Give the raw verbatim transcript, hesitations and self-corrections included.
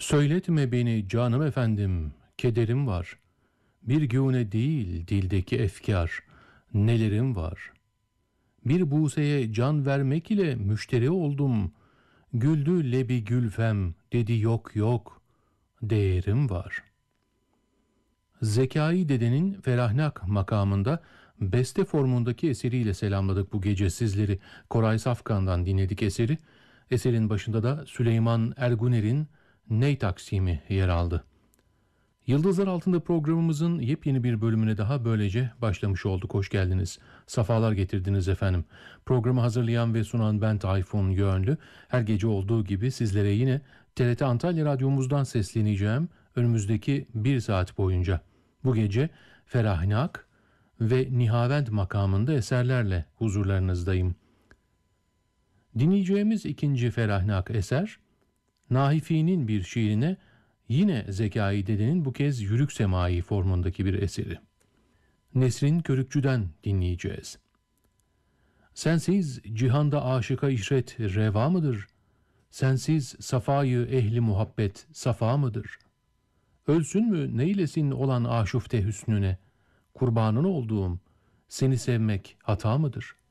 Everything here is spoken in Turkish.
Söyletme beni canım efendim, kederim var. Bir güne değil dildeki efkar, nelerim var. Bir buğseye can vermek ile müşteri oldum. Güldü lebi gülfem, dedi yok yok, değerim var. Zekai Dede'nin Ferahnak makamında beste formundaki eseriyle selamladık bu gece sizleri. Koray Safkan'dan dinledik eseri. Eserin başında da Süleyman Erguner'in Ney Taksimi yer aldı. Yıldızlar Altında programımızın yepyeni bir bölümüne daha böylece başlamış olduk. Hoş geldiniz. Safalar getirdiniz efendim. Programı hazırlayan ve sunan ben Tayfun Yönlü. Her gece olduğu gibi sizlere yine T R T Antalya Radyomuzdan sesleneceğim önümüzdeki bir saat boyunca. Bu gece Ferahnak ve Nihavend makamında eserlerle huzurlarınızdayım. Dinleyeceğimiz ikinci Ferahnak eser, Nahifi'nin bir şiirine yine Zekai Dede'nin bu kez yürük semai formundaki bir eseri. Nesrin Körükçü'den dinleyeceğiz. Sensiz cihanda aşıka işret reva mıdır? Sensiz safayı ehli muhabbet safa mıdır? Ölsün mü neylesin olan aşufte hüsnüne? Kurbanın olduğum seni sevmek hata mıdır?